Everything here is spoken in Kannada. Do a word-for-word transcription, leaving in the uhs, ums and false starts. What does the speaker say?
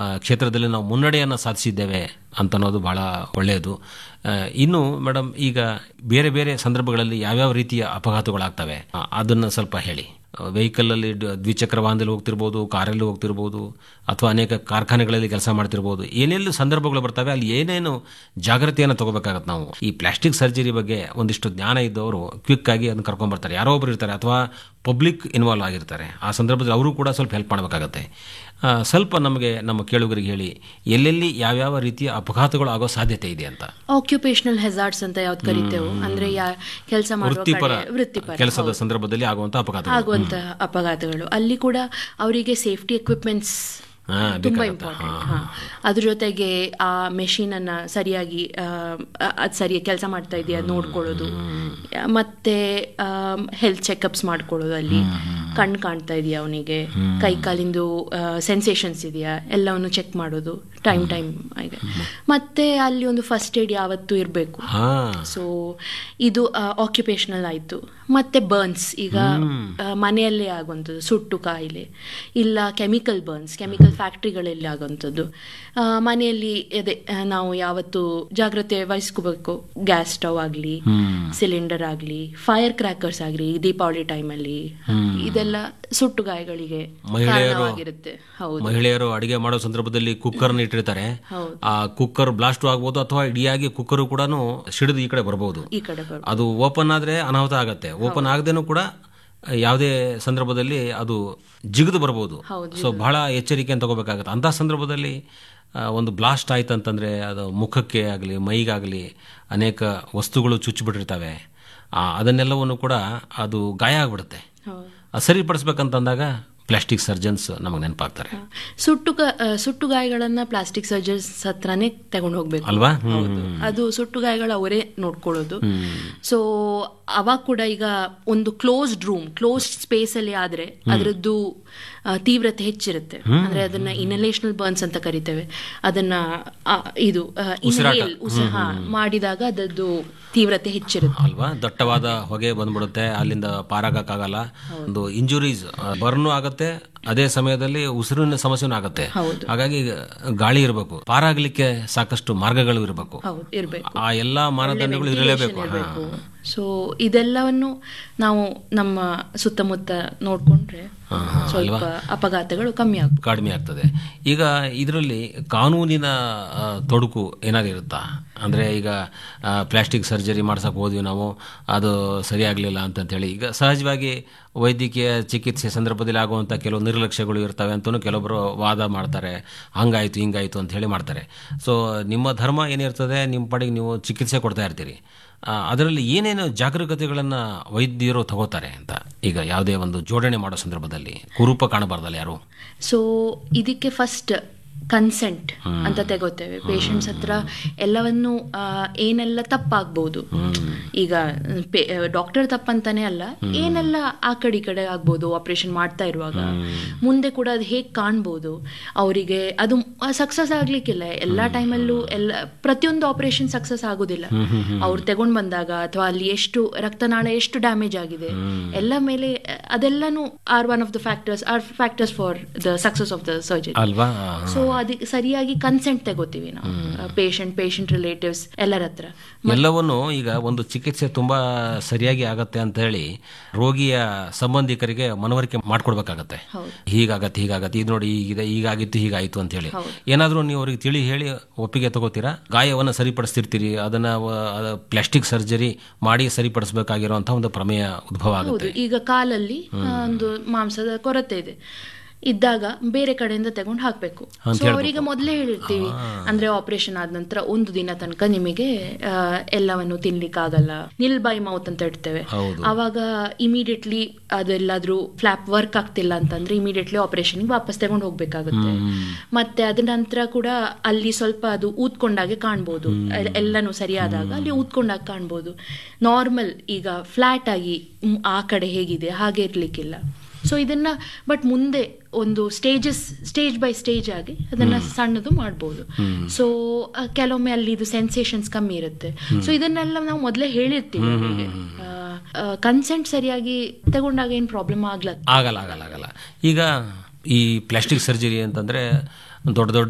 ಕ್ಷೇತ್ರದಲ್ಲಿ ನಾವು ಮುನ್ನಡೆಯನ್ನು ಸಾಧಿಸಿದ್ದೇವೆ ಅಂತ ಅನ್ನೋದು ಬಹಳ ಒಳ್ಳೆಯದು. ಇನ್ನು ಮೇಡಮ್, ಈಗ ಬೇರೆ ಬೇರೆ ಸಂದರ್ಭಗಳಲ್ಲಿ ಯಾವ್ಯಾವ ರೀತಿಯ ಅಪಘಾತಗಳಾಗ್ತವೆ ಅದನ್ನು ಸ್ವಲ್ಪ ಹೇಳಿ. ವೆಹಿಕಲಲ್ಲಿ ದ್ವಿಚಕ್ರ ವಾಹನದಲ್ಲಿ ಹೋಗ್ತಿರ್ಬೋದು, ಕಾರಲ್ಲಿ ಹೋಗ್ತಿರ್ಬೋದು, ಅಥವಾ ಅನೇಕ ಕಾರ್ಖಾನೆಗಳಲ್ಲಿ ಕೆಲಸ ಮಾಡ್ತಿರ್ಬೋದು. ಏನೆಲ್ಲ ಸಂದರ್ಭಗಳು ಬರ್ತವೆ, ಅಲ್ಲಿ ಏನೇನು ಜಾಗೃತಿಯನ್ನು ತಗೋಬೇಕಾಗತ್ತೆ ನಾವು. ಈ ಪ್ಲಾಸ್ಟಿಕ್ ಸರ್ಜರಿ ಬಗ್ಗೆ ಒಂದಿಷ್ಟು ಜ್ಞಾನ ಇದ್ದವರು ಕ್ವಿಕ್ ಆಗಿ ಅದನ್ನು ಕರ್ಕೊಂಡ್ಬರ್ತಾರೆ. ಯಾರೋ ಒಬ್ರು ಇರ್ತಾರೆ ಅಥವಾ ಪಬ್ಲಿಕ್ ಇನ್ವಾಲ್ವ್ ಆಗಿರ್ತಾರೆ. ಆ ಸಂದರ್ಭದಲ್ಲಿ ಅವರು ಕೂಡ ಸ್ವಲ್ಪ ಹೆಲ್ಪ್ ಮಾಡಬೇಕಾಗತ್ತೆ. ಸ್ವಲ್ಪ ನಮಗೆ ನಮ್ಮ ಕೇಳುಗರಿಗೆ ಹೇಳಿ, ಎಲ್ಲೆಲ್ಲಿ ಯಾವ್ಯಾವ ರೀತಿಯ ಅಪಘಾತಗಳು ಆಗೋ ಸಾಧ್ಯತೆ ಇದೆ ಅಂತ. ಆಕ್ಯುಪೇಷನಲ್ ಹೆಜಾರ್ಡ್ಸ್ ಅಂತ ಯಾವ್ದು ಕರಿತೇವೆ, ಅಂದ್ರೆ ಕೆಲಸ ವೃತ್ತಿಪರ ಕೆಲಸದ ಸಂದರ್ಭದಲ್ಲಿ ಆಗುವಂತ ಅಪಘಾತ ಆಗುವಂತ ಅಪಘಾತಗಳು, ಅಲ್ಲಿ ಕೂಡ ಅವರಿಗೆ ಸೇಫ್ಟಿ ಎಕ್ವಿಪ್ಮೆಂಟ್ಸ್ ತುಂಬಾ ಇಂಪಾರ್ಟೆಂಟ್. ಅದ್ರ ಜೊತೆಗೆ ಆ ಮೆಷಿನ್ ಅನ್ನ ಸರಿಯಾಗಿ ಅದು ಸರಿಯಾಗಿ ಕೆಲಸ ಮಾಡ್ತಾ ಇದೆಯಾ ನೋಡ್ಕೊಳ್ಳೋದು, ಮತ್ತೆ ಹೆಲ್ತ್ ಚೆಕಪ್ಸ್ ಮಾಡ್ಕೊಳ್ಳೋದು, ಅಲ್ಲಿ ಕಣ್ಣು ಕಾಣ್ತಾ ಇದೆಯಾ ಅವನಿಗೆ, ಕೈ ಕಾಲಿಂದು ಸೆನ್ಸೇಷನ್ಸ್ ಇದೆಯಾ ಎಲ್ಲವನ್ನು ಚೆಕ್ ಮಾಡೋದು ಟೈಮ್ ಟೈಮ್ ಆಗಿ. ಮತ್ತೆ ಅಲ್ಲಿ ಒಂದು ಫಸ್ಟ್ ಏಡ್ ಯಾವತ್ತೂ ಇರಬೇಕು. ಸೊ ಇದು ಆಕ್ಯುಪೇಷನಲ್ ಆಯಿತು. ಮತ್ತೆ ಬರ್ನ್ಸ್, ಈಗ ಮನೆಯಲ್ಲೇ ಆಗುವಂಥದ್ದು ಸುಟ್ಟು ಕಾಯಿಲೆ, ಇಲ್ಲ ಕೆಮಿಕಲ್ ಬರ್ನ್ಸ್, ಕೆಮಿಕಲ್ ಫ್ಯಾಕ್ಟ್ರಿಗಳಲ್ಲಿ ಆಗುವಂಥದ್ದು. ಮನೆಯಲ್ಲಿ ಅದೇ ನಾವು ಯಾವತ್ತು ಜಾಗ್ರತೆ ವಹಿಸ್ಕೋಬೇಕು. ಗ್ಯಾಸ್ ಸ್ಟವ್ ಆಗಲಿ, ಸಿಲಿಂಡರ್ ಆಗಲಿ, ಫೈರ್ ಕ್ರ್ಯಾಕರ್ಸ್ ಆಗಲಿ, ದೀಪಾವಳಿ ಟೈಮಲ್ಲಿ ಇದೆಲ್ಲ ಸುಟ್ಟು ಗಾಯಗಳಿಗೆ ಕಾರಣವಾಗಿರುತ್ತೆ. ಹೌದು, ಮಹಿಳೆಯರು ಅಡಿಗೆ ಮಾಡೋ ಸಂದರ್ಭದಲ್ಲಿ ಕುಕ್ಕರ್ ಇಟ್ಟಿರ್ತಾರೆ. ಆ ಕುಕ್ಕರ್ ಬ್ಲಾಸ್ಟ್ ಆಗ್ಬೋದು, ಅಥವಾ ಇಡಿಯಾಗಿ ಕುಕ್ಕರ್ ಕೂಡ ಸಿಡಿದು ಈ ಕಡೆ ಬರಬಹುದು. ಈ ಕಡೆ ಅದು ಓಪನ್ ಆದ್ರೆ ಅನಾಹುತ ಆಗತ್ತೆ. ಓಪನ್ ಆಗದೇನೂ ಕೂಡ ಯಾವುದೇ ಸಂದರ್ಭದಲ್ಲಿ ಅದು ಜಿಗಿದು ಬರಬಹುದು. ಸೊ ಬಹಳ ಎಚ್ಚರಿಕೆಯನ್ನು ತಗೋಬೇಕಾಗತ್ತೆ. ಅಂಥ ಸಂದರ್ಭದಲ್ಲಿ ಒಂದು ಬ್ಲಾಸ್ಟ್ ಆಯ್ತು ಅಂತಂದರೆ ಅದು ಮುಖಕ್ಕೆ ಆಗಲಿ ಮೈಗಾಗಲಿ ಅನೇಕ ವಸ್ತುಗಳು ಚುಚ್ಚಿಬಿಟ್ಟಿರ್ತವೆ. ಅದನ್ನೆಲ್ಲವನ್ನು ಕೂಡ ಅದು ಗಾಯ ಆಗಿಬಿಡುತ್ತೆ. ಅದು ಸರಿಪಡಿಸ್ಬೇಕಂತಂದಾಗ ಪ್ಲಾಸ್ಟಿಕ್ ಸರ್ಜನ್ಸ್ ನಮಗೆ ನೆನಪಾಗ್ತಾರೆ. ಸುಟ್ಟು ಸುಟ್ಟು ಗಾಯಗಳನ್ನ ಪ್ಲಾಸ್ಟಿಕ್ ಸರ್ಜನ್ಸ್ ಹತ್ರನೇ ತಗೊಂಡು ಹೋಗ್ಬೇಕು ಅಲ್ವಾ? ಅದು ಸುಟ್ಟು ಗಾಯಗಳು ಅವರೇ ನೋಡ್ಕೊಳ್ಳೋದು. ಸೊ ಅವಾಗ ಕೂಡ ಈಗ ಒಂದು ಕ್ಲೋಸ್ಡ್ ರೂಮ್, ಕ್ಲೋಸ್ಡ್ ಸ್ಪೇಸ್ ಅಲ್ಲಿ ಆದ್ರೆ ಅದರದ್ದು ತೀವ್ರತೆ ಹೆಚ್ಚಿರುತ್ತೆ. ಅಂದ್ರೆ ಅದನ್ನ ಇನಲೇಷನಲ್ ಬರ್ನ್ಸ್ ಅಂತ ಕರಿತೇವೆ. ಅದನ್ನ ಇದು ಇನ್ಹೇಲ್ ಉಸಿರ ಮಾಡಿದಾಗ ಅದರದ್ದು ತೀವ್ರತೆ ಹೆಚ್ಚಿರುತ್ತೆ ಅಲ್ವಾ? ದಟ್ಟವಾದ ಹೊಗೆ ಬಂದ್ಬಿಡುತ್ತೆ, ಅಲ್ಲಿಂದ ಪಾರಾಗಕ್ಕಾಗಲ್ಲ. ಒಂದು ಇಂಜುರೀಸ್ ಬರ್ನು ಆಗತ್ತೆ, ಅದೇ ಸಮಯದಲ್ಲಿ ಉಸಿರಿನ ಸಮಸ್ಯೆನೂ ಆಗತ್ತೆ. ಹಾಗಾಗಿ ಗಾಳಿ ಇರಬೇಕು, ಪಾರಾಗ್ಲಿಕ್ಕೆ ಸಾಕಷ್ಟು ಮಾರ್ಗಗಳು ಇರಬೇಕು. ಆ ಎಲ್ಲಾ ಮಾನದಂಡಗಳು ಇರಲೇಬೇಕು. ಸೊ ಇದೆಲ್ಲವನ್ನು ನಾವು ನಮ್ಮ ಸುತ್ತಮುತ್ತ ನೋಡ್ಕೊಂಡ್ರೆ ಸ್ವಲ್ಪ ಅಪಘಾತಗಳು ಕಮ್ಮಿ ಆಗ ಕಡಿಮೆ ಆಗ್ತದೆ. ಈಗ ಇದರಲ್ಲಿ ಕಾನೂನಿನ ತೊಡಕು ಏನಾದ್ರು ಇರುತ್ತಾ? ಅಂದರೆ ಈಗ ಪ್ಲಾಸ್ಟಿಕ್ ಸರ್ಜರಿ ಮಾಡ್ಸಕ್ಕೆ ಹೋದ್ವಿ ನಾವು, ಅದು ಸರಿಯಾಗಲಿಲ್ಲ ಅಂತಂತೇಳಿ ಈಗ ಸಹಜವಾಗಿ ವೈದ್ಯಕೀಯ ಚಿಕಿತ್ಸೆ ಸಂದರ್ಭದಲ್ಲಿ ಆಗುವಂಥ ಕೆಲವು ನಿರ್ಲಕ್ಷ್ಯಗಳು ಇರ್ತವೆ ಅಂತಲೂ ಕೆಲವೊಬ್ಬರು ವಾದ ಮಾಡ್ತಾರೆ. ಹಂಗಾಯಿತು ಹಿಂಗಾಯಿತು ಅಂತ ಹೇಳಿ ಮಾಡ್ತಾರೆ. ಸೊ ನಿಮ್ಮ ಧರ್ಮ ಏನಿರ್ತದೆ, ನಿಮ್ಮ ಪಾಡಿಗೆ ನೀವು ಚಿಕಿತ್ಸೆ ಕೊಡ್ತಾ ಇರ್ತೀರಿ. ಅದರಲ್ಲಿ ಏನೇನು ಜಾಗರೂಕತೆಗಳನ್ನು ವೈದ್ಯರು ತಗೋತಾರೆ ಅಂತ, ಈಗ ಯಾವುದೇ ಒಂದು ಜೋಡಣೆ ಮಾಡೋ ಸಂದರ್ಭದಲ್ಲಿ ಕುರೂಪ ಕಾಣಬಾರ್ದಲ್ಲ ಯಾರು? ಸೊ ಇದಕ್ಕೆ ಫಸ್ಟ್ ಕನ್ಸೆಂಟ್ ಅಂತ ತಗೋತೇವೆ. ಪೇಷಂಟ್ಸ್ ಹತ್ರ ಎಲ್ಲವನ್ನು ಏನೆಲ್ಲ ತಪ್ಪಾಗ್ಬೋದು, ಈಗ ಡಾಕ್ಟರ್ ತಪ್ಪಂತಾನೆ ಅಲ್ಲ, ಏನೆಲ್ಲ ಆ ಕಡೆ ಈ ಕಡೆ ಆಗ್ಬೋದು ಆಪರೇಷನ್ ಮಾಡ್ತಾ ಇರುವಾಗ, ಮುಂದೆ ಕೂಡ ಅದು ಹೇಗೆ ಕಾಣ್ಬೋದು ಅವರಿಗೆ. ಅದು ಸಕ್ಸಸ್ ಆಗ್ಲಿಕ್ಕಿಲ್ಲ ಎಲ್ಲ ಟೈಮಲ್ಲೂ, ಎಲ್ಲ ಪ್ರತಿಯೊಂದು ಆಪರೇಷನ್ ಸಕ್ಸಸ್ ಆಗೋದಿಲ್ಲ. ಅವ್ರು ತಗೊಂಡ್ ಬಂದಾಗ ಅಥವಾ ಅಲ್ಲಿ ಎಷ್ಟು ರಕ್ತನಾಳ ಎಷ್ಟು ಡ್ಯಾಮೇಜ್ ಆಗಿದೆ ಎಲ್ಲ ಮೇಲೆ, ಅದೆಲ್ಲಾನು R one of the factors are factors for the success of the surgery ಅಲ್ವಾ? ಸೊ ಅದಕ್ಕೆ ಸರಿಯಾಗಿ ಕನ್ಸೆಂಟ್ ತಗೋತೀವಿ ನಾವು, ಪೇಷಂಟ್ ಪೇಷಂಟ್ ರಿಲೇಟಿವ್ಸ್ ಎಲ್ಲರ ಹತ್ರ. ಎಲ್ಲವನ್ನು ಈಗ ಒಂದು ಚಿಕಿತ್ಸೆ ತುಂಬಾ ಸರಿಯಾಗಿ ಆಗತ್ತೆ ಅಂತ ಹೇಳಿ ರೋಗಿಯ ಸಂಬಂಧಿಕರಿಗೆ ಮನವರಿಕೆ ಮಾಡ್ಕೊಡ್ಬೇಕಾಗತ್ತೆ. ಹೀಗಾಗತ್ತೆ ಹೀಗಾಗತ್ತೆ, ಇದು ನೋಡಿ ಹೀಗಿದೆ, ಹೀಗಾಗಿತ್ತು ಹೀಗಾಯ್ತು ಅಂತ ಹೇಳಿ ಏನಾದ್ರೂ ನೀವು ಅವ್ರಿಗೆ ತಿಳಿ ಹೇಳಿ ಒಪ್ಪಿಗೆ ತಗೋತೀರಾ? ಗಾಯವನ್ನು ಸರಿಪಡಿಸ್ತಿರ್ತೀರಿ, ಅದನ್ನ ಪ್ಲಾಸ್ಟಿಕ್ ಸರ್ಜರಿ ಮಾಡಿ ಸರಿಪಡಿಸಬೇಕಾಗಿರುವಂತಹ ಒಂದು ಪ್ರಮೇಯ ಉದ್ಭವ ಆಗುತ್ತೆ. ಈಗ ಕಾಲಲ್ಲಿ ಒಂದು ಮಾಂಸದ ಕೊರತೆ ಇದೆ ಇದ್ದಾಗ ಬೇರೆ ಕಡೆಯಿಂದ ತಗೊಂಡು ಹಾಕ್ಬೇಕು. ಸೊ ಅವರಿಗೆ ಮೊದಲೇ ಹೇಳಿರ್ತೀವಿ, ಅಂದ್ರೆ ಆಪರೇಷನ್ ಆದ ನಂತರ ಒಂದು ದಿನ ತನಕ ನಿಮಗೆ ಎಲ್ಲವನ್ನು ತಿನ್ಲಿಕ್ಕಾಗಲ್ಲ, ನಿಲ್ ಬೈ ಮೌತ್ ಅಂತ ಇಡ್ತೇವೆ. ಅವಾಗ ಇಮಿಡಿಯೇಟ್ಲಿ ಅದೆಲ್ಲಾದ್ರೂ ಫ್ಲಾಪ್ ವರ್ಕ್ ಆಗ್ತಿಲ್ಲ ಅಂತಂದ್ರೆ ಇಮಿಡಿಯೇಟ್ಲಿ ಆಪರೇಷನ್ ವಾಪಸ್ ತಗೊಂಡು ಹೋಗ್ಬೇಕಾಗುತ್ತೆ. ಮತ್ತೆ ಅದ ನಂತರ ಕೂಡ ಅಲ್ಲಿ ಸ್ವಲ್ಪ ಅದು ಊದ್ಕೊಂಡಾಗೆ ಕಾಣ್ಬೋದು, ಎಲ್ಲನೂ ಸರಿಯಾದಾಗ ಅಲ್ಲಿ ಊದ್ಕೊಂಡಾಗ ಕಾಣ್ಬೋದು. ನಾರ್ಮಲ್ ಈಗ ಫ್ಲಾಟ್ ಆಗಿ ಆ ಕಡೆ ಹೇಗಿದೆ ಹಾಗೆ ಇರ್ಲಿಕ್ಕಿಲ್ಲ. ಸೊ ಇದನ್ನ ಬಟ್ ಮುಂದೆ ಒಂದು ಸ್ಟೇಜಸ್ ಸ್ಟೇಜ್ ಬೈ ಸ್ಟೇಜ್ ಆಗಿ ಅದನ್ನ ಸಣ್ಣದು ಮಾಡ್ಬೋದು. ಸೊ ಕೆಲವೊಮ್ಮೆ ಅಲ್ಲಿ ಇದು ಸೆನ್ಸೇಷನ್ಸ್ ಕಮ್ಮಿ ಇರುತ್ತೆ. ಸೊ ಇದನ್ನೆಲ್ಲ ನಾವು ಮೊದಲೇ ಹೇಳಿರ್ತೀವಿ. ಕನ್ಸೆಂಟ್ ಸರಿಯಾಗಿ ತಗೊಂಡಾಗ ಏನು ಪ್ರಾಬ್ಲಮ್ ಆಗ್ಲ ಆಗಲ್ಲ ಆಗಲ್ಲ ಆಗಲ್ಲ ಈಗ ಈ ಪ್ಲಾಸ್ಟಿಕ್ ಸರ್ಜರಿ ಅಂತಂದ್ರೆ ದೊಡ್ಡ ದೊಡ್ಡ